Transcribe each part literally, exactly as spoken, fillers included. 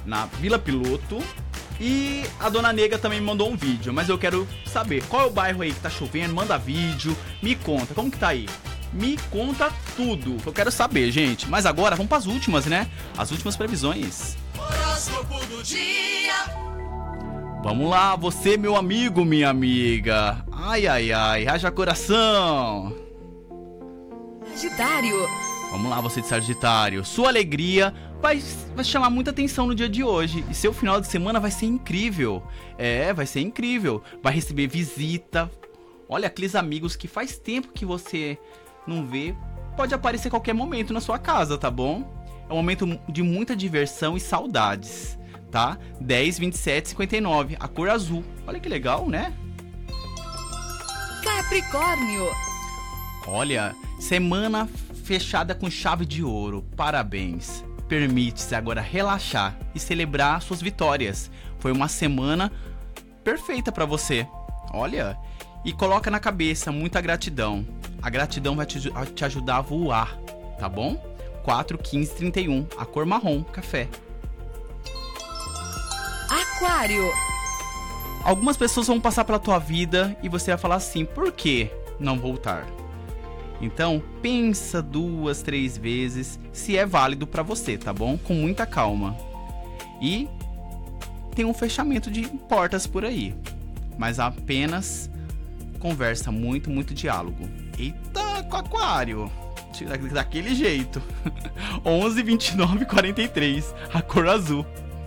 na Vila Piloto. E a Dona Nega também me mandou um vídeo, mas eu quero saber qual é o bairro aí que tá chovendo, manda vídeo, me conta, como que tá aí? Me conta tudo, eu quero saber, gente. Mas agora vamos pras últimas, né? As últimas previsões. Horóscopo do dia. Vamos lá, você, meu amigo, minha amiga. Ai, ai, ai, haja coração. Sagitário. Vamos lá, você de Sagitário. Sua alegria vai, vai chamar muita atenção no dia de hoje. E seu final de semana vai ser incrível. É, vai ser incrível. Vai receber visita. Olha, aqueles amigos que faz tempo que você não vê, pode aparecer a qualquer momento na sua casa, tá bom? É um momento de muita diversão e saudades, tá? dez, vinte e sete, cinquenta e nove, a cor azul. Olha que legal, né? Capricórnio. Olha, semana fechada com chave de ouro. Parabéns. Permite-se agora relaxar e celebrar suas vitórias. Foi uma semana perfeita pra você. Olha, e coloca na cabeça muita gratidão. A gratidão vai te, te ajudar a voar, tá bom? quatro, quinze, trinta e um, a cor marrom, café. Aquário. Algumas pessoas vão passar pela tua vida e você vai falar assim, por que não voltar? Então, pensa duas, três vezes se é válido pra você, tá bom? Com muita calma. E tem um fechamento de portas por aí, mas apenas conversa, muito, muito diálogo. Eita, com Aquário! Daquele jeito. onze, vinte e nove, quarenta e três, a cor azul.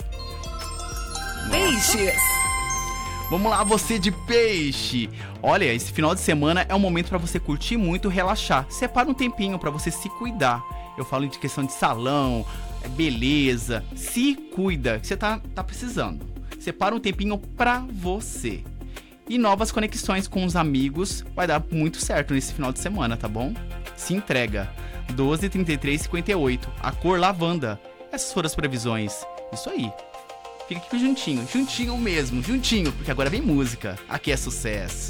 Peixes. Vamos lá, você de peixe. Olha, esse final de semana é um momento pra você curtir muito, relaxar. Separa um tempinho pra você se cuidar. Eu falo de questão de salão, beleza. Se cuida, que você tá, tá precisando. Separa um tempinho pra você. E novas conexões com os amigos vai dar muito certo nesse final de semana, tá bom? Se entrega. doze, trinta e três, cinquenta e oito, a cor lavanda. Essas foram as previsões. Isso aí. Fica aqui juntinho, juntinho mesmo, juntinho, porque agora vem música. Aqui é sucesso.